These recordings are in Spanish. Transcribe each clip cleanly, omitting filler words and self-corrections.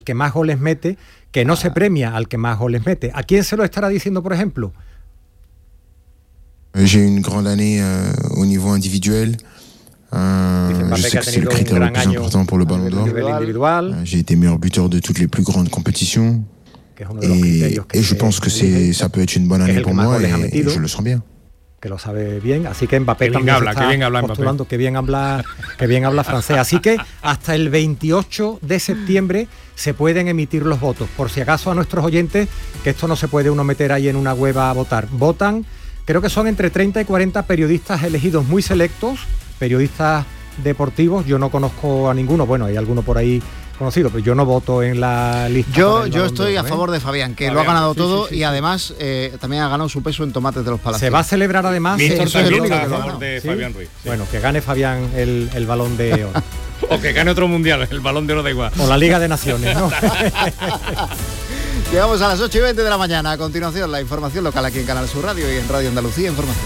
que más goles mete, que no se premia al que más goles mete. ¿A quién se lo estará diciendo, por ejemplo? J'ai une grande année au niveau individuel. Je sais que c'est le critère le plus important pour le Ballon d'Or. J'ai été meilleur buteur de toutes les plus grandes compétitions. Et je pense que ça peut être une bonne année pour moi et je le sens bien. Que lo sabe bien, así que Mbappé también está postulando, que bien habla francés. Así que hasta el 28 de septiembre se pueden emitir los votos. Por si acaso a nuestros oyentes, que esto no se puede uno meter ahí en una web a votar. Votan, creo que son entre 30 y 40 periodistas elegidos muy selectos, periodistas deportivos. Yo no conozco a ninguno, bueno, hay alguno por ahí conocido, pero yo no voto en la lista. Yo estoy a favor de Fabián, que lo ha ganado todo y además también ha ganado su peso en tomates de los Palacios. Se va a celebrar además. Víctor también está a favor de Fabián Ruiz. Sí. Bueno, que gane Fabián el Balón de Oro. O que gane otro mundial, el Balón de Oro da igual. O la Liga de Naciones, ¿no? Llegamos a las 8:20 de la mañana. A continuación, la información local aquí en Canal Sur Radio y en Radio Andalucía Información.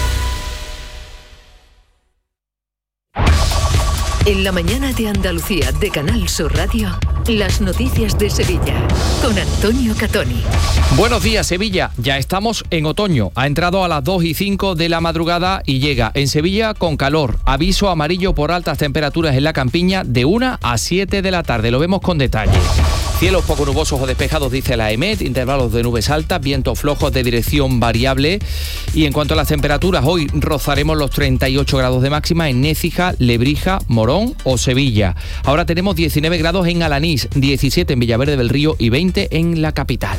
En la mañana de Andalucía de Canal Sur Radio, las noticias de Sevilla con Antonio Catoni. Buenos días, Sevilla. Ya estamos en otoño. Ha entrado a las 2:05 de la madrugada y llega en Sevilla con calor. Aviso amarillo por altas temperaturas en la campiña de 1 a 7 de la tarde. Lo vemos con detalle. Cielos poco nubosos o despejados, dice la EMET, intervalos de nubes altas, vientos flojos de dirección variable. Y en cuanto a las temperaturas, hoy rozaremos los 38 grados de máxima en Écija, Lebrija, Morón o Sevilla. Ahora tenemos 19 grados en Alanís, 17 en Villaverde del Río y 20 en la capital.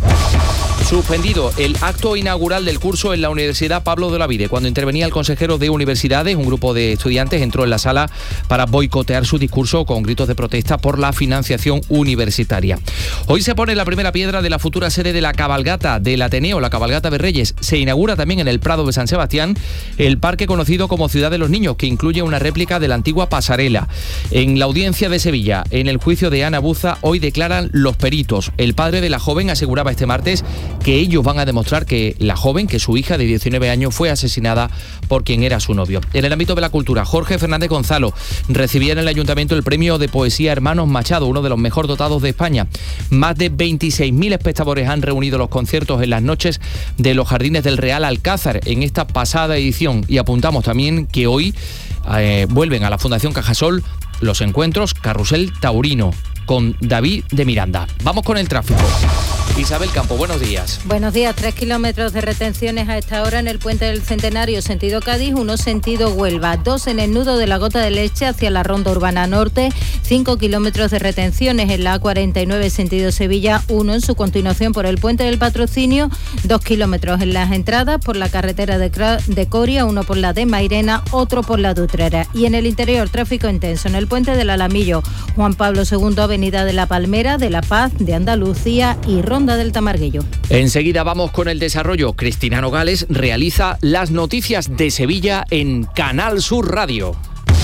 Suspendido el acto inaugural del curso en la Universidad Pablo de Olavide. Cuando intervenía el consejero de Universidades, un grupo de estudiantes entró en la sala para boicotear su discurso con gritos de protesta por la financiación universitaria. Hoy se pone la primera piedra de la futura sede de la cabalgata del Ateneo, la cabalgata de Reyes. Se inaugura también en el Prado de San Sebastián el parque conocido como Ciudad de los Niños, que incluye una réplica de la antigua pasarela. En la audiencia de Sevilla, en el juicio de Ana Buza, hoy declaran los peritos. El padre de la joven aseguraba este martes que ellos van a demostrar que la joven, que su hija de 19 años, fue asesinada por quien era su novio. En el ámbito de la cultura, Jorge Fernández Gonzalo recibía en el Ayuntamiento el premio de poesía Hermanos Machado, uno de los mejor dotados de España. Más de 26.000 espectadores han reunido los conciertos en las noches de los Jardines del Real Alcázar en esta pasada edición. Y apuntamos también que hoy vuelven a la Fundación Cajasol los encuentros Carrusel Taurino con David de Miranda. Vamos con el tráfico. Isabel Campo, buenos días. Buenos días. 3 kilómetros de retenciones a esta hora en el Puente del Centenario, sentido Cádiz, 1 sentido Huelva, 2 en el nudo de la Gota de Leche hacia la Ronda Urbana Norte, 5 kilómetros de retenciones en la A49 sentido Sevilla, 1 en su continuación por el Puente del Patrocinio, 2 kilómetros en las entradas por la carretera de Coria, 1 por la de Mairena, otro por la de Utrera. Y en el interior, tráfico intenso en el Puente del Alamillo, Juan Pablo II, Avenida de la Palmera, de La Paz, de Andalucía y Ronda del Tamarguillo. Enseguida vamos con el desarrollo. Cristina Nogales realiza las noticias de Sevilla en Canal Sur Radio.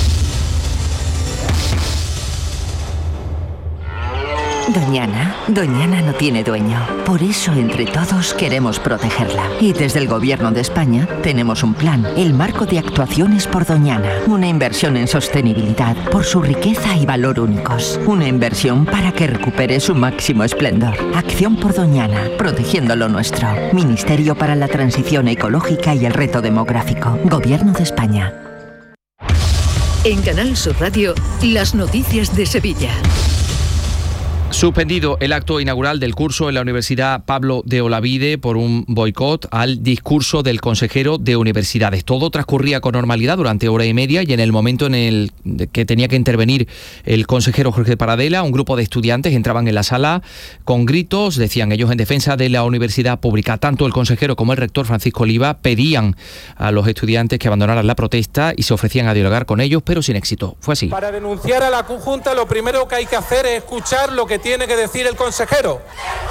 Doñana no tiene dueño. Por eso, entre todos, queremos protegerla. Y desde el Gobierno de España tenemos un plan, el Marco de Actuaciones por Doñana. Una inversión en sostenibilidad por su riqueza y valor únicos. Una inversión para que recupere su máximo esplendor. Acción por Doñana, protegiendo lo nuestro. Ministerio para la Transición Ecológica y el Reto Demográfico. Gobierno de España. En Canal Sur Radio, las noticias de Sevilla. Suspendido el acto inaugural del curso en la Universidad Pablo de Olavide por un boicot al discurso del consejero de Universidades. Todo transcurría con normalidad durante hora y media y en el momento en el que tenía que intervenir el consejero Jorge Paradela, un grupo de estudiantes entraban en la sala con gritos, decían ellos, en defensa de la universidad pública. Tanto el consejero como el rector Francisco Oliva pedían a los estudiantes que abandonaran la protesta y se ofrecían a dialogar con ellos, pero sin éxito. Fue así. Para denunciar a la Junta, lo primero que hay que hacer es escuchar lo que tiene que decir el consejero.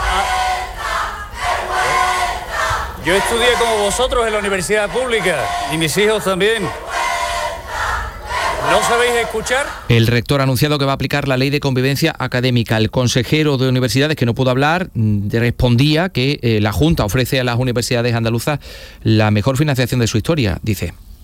Yo estudié como vosotros en la universidad pública y mis hijos también. ¿No sabéis escuchar? El rector ha anunciado que va a aplicar la ley de convivencia académica. El consejero de universidades, que no pudo hablar, respondía que la Junta ofrece a las universidades andaluzas la mejor financiación de su historia, dice.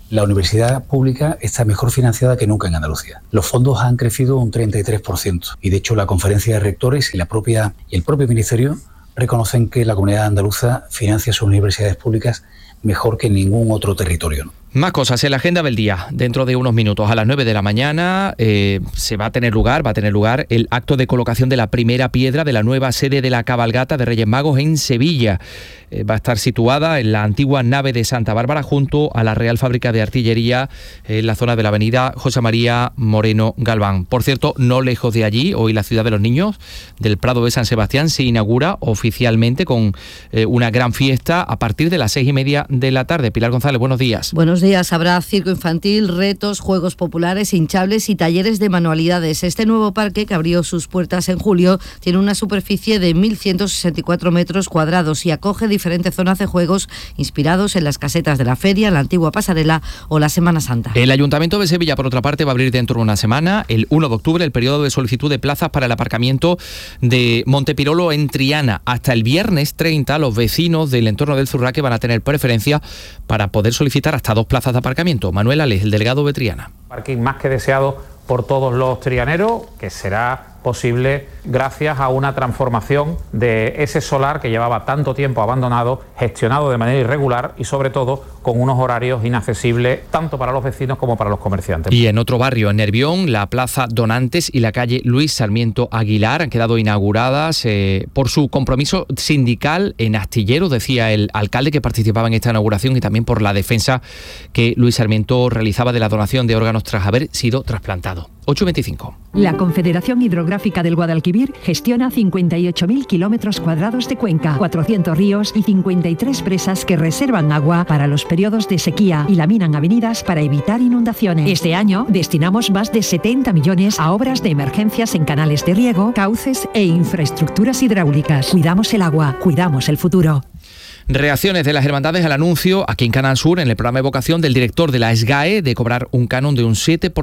La universidad pública está mejor financiada que nunca en Andalucía. Los fondos han crecido un 33% y de hecho la conferencia de rectores y el propio ministerio reconocen que la comunidad andaluza financia sus universidades públicas mejor que en ningún otro territorio, ¿no? Más cosas en la agenda del día. Dentro de unos minutos, a las 9 de la mañana, va a tener lugar el acto de colocación de la primera piedra de la nueva sede de la cabalgata de Reyes Magos en Sevilla. Va a estar situada en la antigua nave de Santa Bárbara, junto a la Real Fábrica de Artillería, en la zona de la avenida José María Moreno Galván. Por cierto, no lejos de allí, hoy la Ciudad de los Niños del Prado de San Sebastián se inaugura oficialmente con una gran fiesta a partir de las 6:30 de la tarde. Pilar González, buenos días. Buenos días. Habrá circo infantil, retos, juegos populares, hinchables y talleres de manualidades. Este nuevo parque, que abrió sus puertas en julio, tiene una superficie de 1.164 metros cuadrados y acoge diferentes zonas de juegos inspirados en las casetas de la feria, la antigua pasarela o la Semana Santa. El Ayuntamiento de Sevilla, por otra parte, va a abrir dentro de una semana, el 1 de octubre, el periodo de solicitud de plazas para el aparcamiento de Montepirolo en Triana. Hasta el viernes 30, los vecinos del entorno del Zurraque van a tener preferencia para poder solicitar hasta 2 plazas de aparcamiento. Manuel Ales, el delegado de Triana. Parking más que deseado por todos los trianeros, que será posible gracias a una transformación de ese solar que llevaba tanto tiempo abandonado, gestionado de manera irregular y sobre todo con unos horarios inaccesibles tanto para los vecinos como para los comerciantes. Y en otro barrio, en Nervión, la Plaza Donantes y la calle Luis Sarmiento Aguilar han quedado inauguradas por su compromiso sindical en astilleros, decía el alcalde que participaba en esta inauguración, y también por la defensa que Luis Sarmiento realizaba de la donación de órganos tras haber sido trasplantado. 8:25. La Confederación Hidrográfica del Guadalquivir gestiona 58.000 kilómetros cuadrados de cuenca, 400 ríos y 53 presas que reservan agua para los periodos de sequía y laminan avenidas para evitar inundaciones. Este año destinamos más de 70 millones a obras de emergencias en canales de riego, cauces e infraestructuras hidráulicas. Cuidamos el agua, cuidamos el futuro. Reacciones de las hermandades al anuncio, aquí en Canal Sur, en el programa de vocación del director de la SGAE, de cobrar un canon de un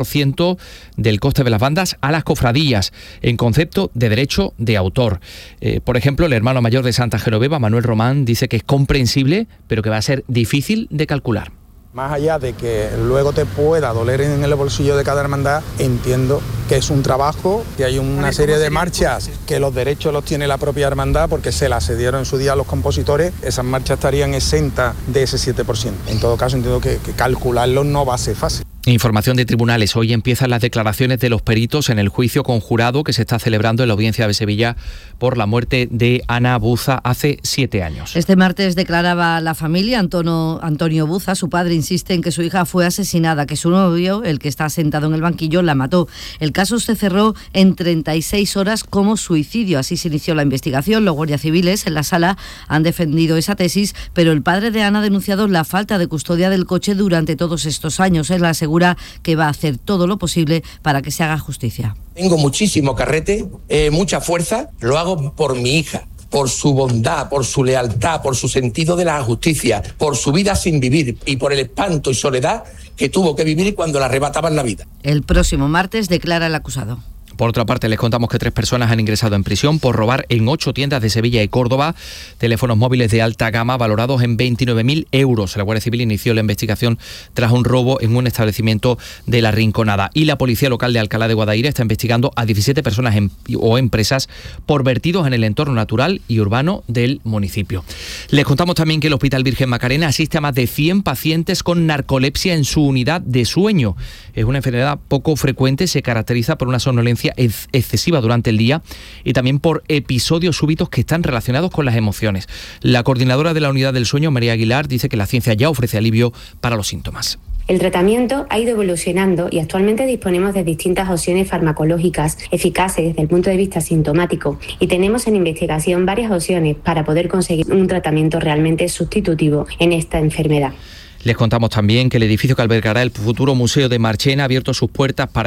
7% del coste de las bandas a las cofradías, en concepto de derecho de autor. Por ejemplo, el hermano mayor de Santa Genoveva, Manuel Román, dice que es comprensible, pero que va a ser difícil de calcular. Más allá de que luego te pueda doler en el bolsillo de cada hermandad, entiendo que es un trabajo, que hay una serie de marchas que los derechos los tiene la propia hermandad porque se las cedieron en su día a los compositores. Esas marchas estarían exentas de ese 7%. En todo caso, entiendo que calcularlo no va a ser fácil. Información de tribunales. Hoy empiezan las declaraciones de los peritos en el juicio conjurado que se está celebrando en la Audiencia de Sevilla por la muerte de Ana Buza hace 7 años. Este martes declaraba la familia. Antonio Buza, su padre, insiste en que su hija fue asesinada, que su novio, el que está sentado en el banquillo, la mató. El caso se cerró en 36 horas como suicidio. Así se inició la investigación. Los guardias civiles en la sala han defendido esa tesis, pero el padre de Ana ha denunciado la falta de custodia del coche durante todos estos años. Él asegura que va a hacer todo lo posible para que se haga justicia. Tengo muchísimo carrete, mucha fuerza, lo hago por mi hija, por su bondad, por su lealtad, por su sentido de la justicia, por su vida sin vivir y por el espanto y soledad que tuvo que vivir cuando le arrebataban la vida. El próximo martes declara el acusado. Por otra parte, les contamos que 3 personas han ingresado en prisión por robar en 8 tiendas de Sevilla y Córdoba teléfonos móviles de alta gama valorados en 29.000 euros. La Guardia Civil inició la investigación tras un robo en un establecimiento de La Rinconada. Y la Policía Local de Alcalá de Guadaira está investigando a 17 personas o empresas por vertidos en el entorno natural y urbano del municipio. Les contamos también que el Hospital Virgen Macarena asiste a más de 100 pacientes con narcolepsia en su unidad de sueño. Es una enfermedad poco frecuente, se caracteriza por una somnolencia excesiva durante el día y también por episodios súbitos que están relacionados con las emociones. La coordinadora de la unidad del sueño, María Aguilar, dice que la ciencia ya ofrece alivio para los síntomas. El tratamiento ha ido evolucionando y actualmente disponemos de distintas opciones farmacológicas eficaces desde el punto de vista sintomático y tenemos en investigación varias opciones para poder conseguir un tratamiento realmente sustitutivo en esta enfermedad. Les contamos también que el edificio que albergará el futuro Museo de Marchena ha abierto sus puertas para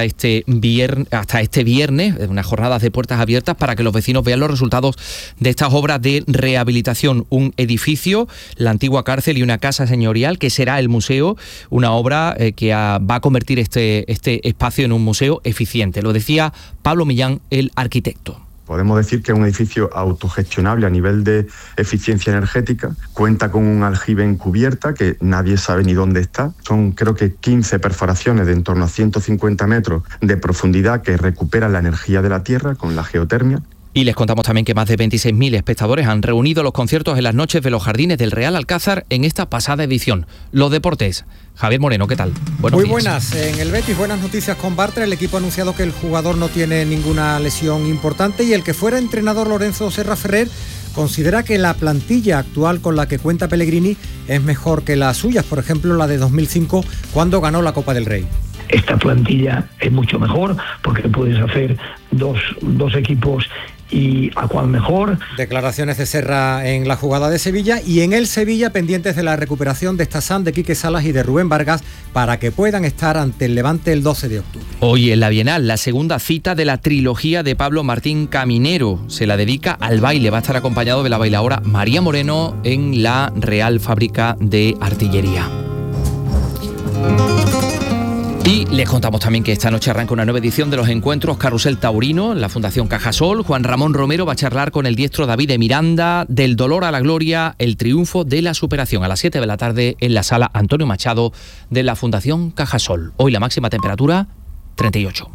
hasta este viernes, unas jornadas de puertas abiertas para que los vecinos vean los resultados de estas obras de rehabilitación. Un edificio, la antigua cárcel y una casa señorial que será el museo, una obra que va a convertir este espacio en un museo eficiente. Lo decía Pablo Millán, el arquitecto. Podemos decir que es un edificio autogestionable a nivel de eficiencia energética, cuenta con un aljibe en cubierta que nadie sabe ni dónde está. Son creo que 15 perforaciones de en torno a 150 metros de profundidad que recuperan la energía de la tierra con la geotermia. Y les contamos también que más de 26.000 espectadores han reunido los conciertos en las noches de los jardines del Real Alcázar en esta pasada edición. Los deportes. Javier Moreno, ¿qué tal? Muy buenas. En el Betis, buenas noticias con Bartra. El equipo ha anunciado que el jugador no tiene ninguna lesión importante y el que fuera entrenador Lorenzo Serra Ferrer considera que la plantilla actual con la que cuenta Pellegrini es mejor que las suyas, por ejemplo la de 2005 cuando ganó la Copa del Rey. Esta plantilla es mucho mejor porque puedes hacer dos equipos y a cuál mejor. Declaraciones de Serra en la jugada de Sevilla y en el Sevilla pendientes de la recuperación de Estazán, de Quique Salas y de Rubén Vargas para que puedan estar ante el Levante el 12 de octubre. Hoy en la Bienal, la segunda cita de la trilogía de Pablo Martín Caminero. Se la dedica al baile, va a estar acompañado de la bailaora María Moreno en la Real Fábrica de Artillería. Y les contamos también que esta noche arranca una nueva edición de los encuentros Carrusel Taurino en la Fundación Cajasol. Juan Ramón Romero va a charlar con el diestro David de Miranda del dolor a la gloria, el triunfo de la superación a las 7 de la tarde en la sala Antonio Machado de la Fundación Cajasol. Hoy la máxima temperatura 38.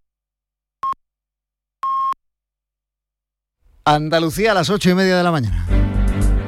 Andalucía a las 8:30 de la mañana.